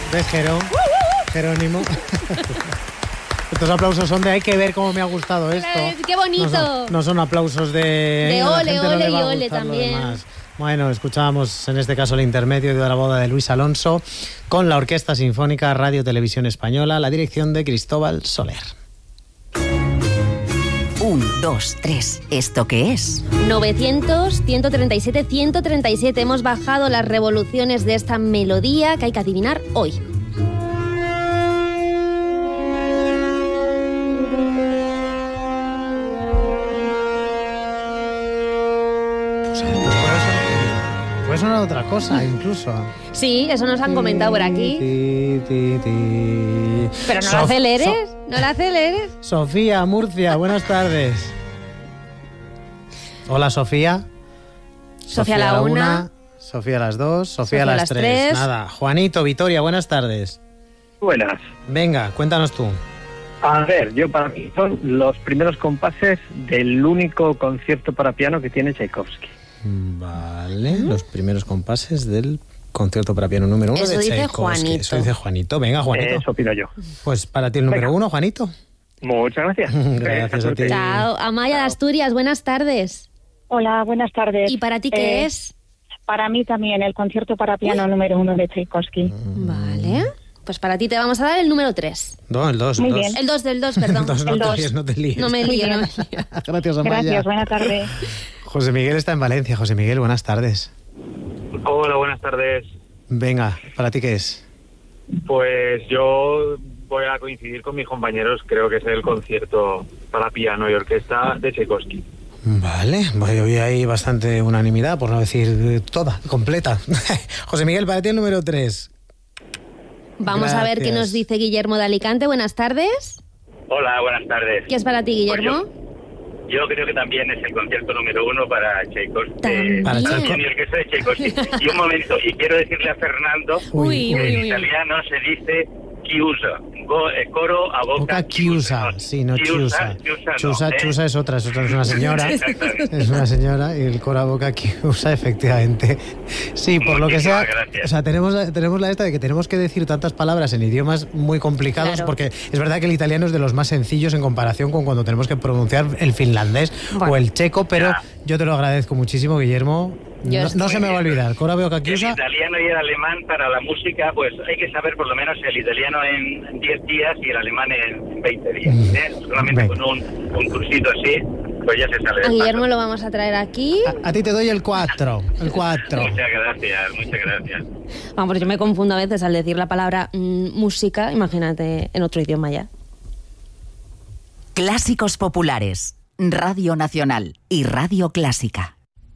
¿Ves, Jerónimo? Estos aplausos son de hay que ver cómo me ha gustado esto. ¡Qué bonito! No son aplausos de ole, ole y ole también. Bueno, escuchábamos en este caso el intermedio de la boda de Luis Alonso con la Orquesta Sinfónica Radio Televisión Española, la dirección de Cristóbal Soler. 1, 2, 3. ¿Esto qué es? 900, 137, 137. Hemos bajado las revoluciones de esta melodía que hay que adivinar hoy. Puede sonar otra cosa, incluso. Sí, eso nos han comentado por aquí. Pero no la aceleres, no la aceleres. Sofía, Murcia, buenas tardes. Hola, Sofía. Sofía a la 1. Sofía a las 2. Sofía a las 3. Nada. Juanito, Vitoria, buenas tardes. Buenas. Venga, cuéntanos tú. A ver, para mí son los primeros compases del único concierto para piano que tiene Tchaikovsky. Vale, los primeros compases del concierto para piano número 1 de Tchaikovsky. Eso dice Juanito. Venga, Juanito. Eso opino yo. Pues para ti el número 1, Juanito. Muchas gracias. Gracias a ti. Chao. Amaya de Asturias, buenas tardes. Hola, buenas tardes. ¿Y para ti qué es? Para mí también el concierto para piano número 1 de Tchaikovsky. Vale. Pues para ti te vamos a dar el número 3. No, el 2. Muy bien. El 2, perdón. El 2. No te líes. No me lío. Gracias, Amaya. Gracias, buenas tardes. José Miguel está en Valencia. José Miguel, buenas tardes. Hola, buenas tardes. Venga, ¿para ti qué es? Pues yo voy a coincidir con mis compañeros, creo que es el concierto para piano y orquesta de Tchaikovsky. Vale, hoy hay bastante unanimidad, por no decir toda, completa. José Miguel, para ti el número 3. Vamos a ver qué nos dice Guillermo de Alicante. Buenas tardes. Hola, buenas tardes. ¿Qué es para ti, Guillermo? Pues yo creo que también es el concierto número 1 para Tchaikovsky. Para Tchaikovsky. Y el que de Tchaikovsky. Y un momento, y quiero decirle a Fernando que en italiano se dice chiusa, coro a boca chiusa. Sí, no chiusa. Chiusa es otra, es una señora. Es una señora y el coro a boca chiusa, efectivamente. Sí, por lo que sea. Gracias. O sea, tenemos la esta de que tenemos que decir tantas palabras en idiomas muy complicados, claro. Porque es verdad que el italiano es de los más sencillos en comparación con cuando tenemos que pronunciar el finlandés o el checo, pero yo te lo agradezco muchísimo, Guillermo. No se me va a olvidar. Coro a boca chiusa. El italiano y el alemán para la música, pues hay que saber por lo menos el italiano en 10 días y el alemán en 20 días. Solamente con un cursito así, pues ya se sale. A Guillermo lo vamos a traer aquí. A ti te doy el 4. El 4. Muchas gracias. Vamos, yo me confundo a veces al decir la palabra música, imagínate en otro idioma ya. Clásicos populares, Radio Nacional y Radio Clásica.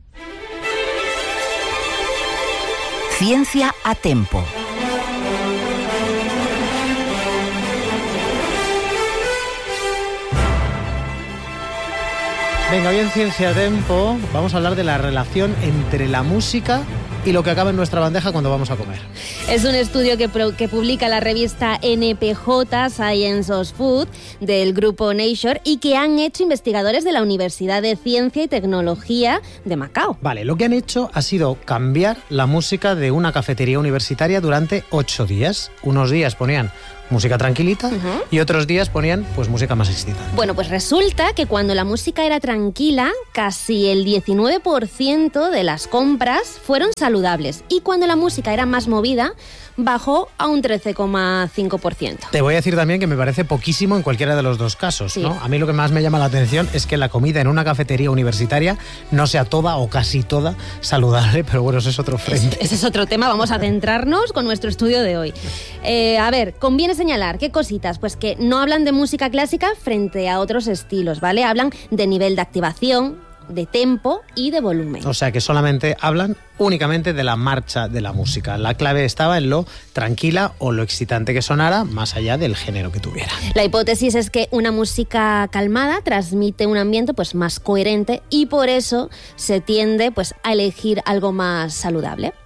Ciencia a Tempo. Venga, hoy en Ciencia a Tempo vamos a hablar de la relación entre la música y lo que acaba en nuestra bandeja cuando vamos a comer. Es un estudio que publica la revista NPJ, Science of Food, del grupo Nature, y que han hecho investigadores de la Universidad de Ciencia y Tecnología de Macao. Vale, lo que han hecho ha sido cambiar la música de una cafetería universitaria durante 8 días. Unos días ponían música tranquilita y otros días ponían pues música más excitante. Bueno, pues resulta que cuando la música era tranquila, casi el 19% de las compras fueron saludables, y cuando la música era más movida, bajó a un 13,5%. Te voy a decir también que me parece poquísimo en cualquiera de los dos casos, sí. ¿no? A mí lo que más me llama la atención es que la comida en una cafetería universitaria no sea toda o casi toda saludable, pero bueno, ese es otro frente. Ese es otro tema, vamos a centrarnos con nuestro estudio de hoy. A ver, conviene señalar, ¿qué cositas? Pues que no hablan de música clásica frente a otros estilos, ¿vale? Hablan de nivel de activación, de tempo y de volumen. O sea que solamente hablan únicamente de la marcha de la música. La clave estaba en lo tranquila o lo excitante que sonara, más allá del género que tuviera. La hipótesis es que una música calmada transmite un ambiente pues más coherente, y por eso se tiende pues a elegir algo más saludable.